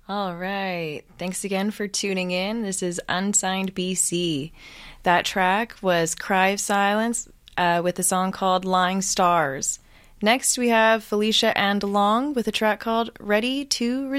All right. Thanks again for tuning in. This is Unsigned BC. That track was Cry of Silence with a song called Lying Stars. Next, we have Felicia and Long with a track called Ready to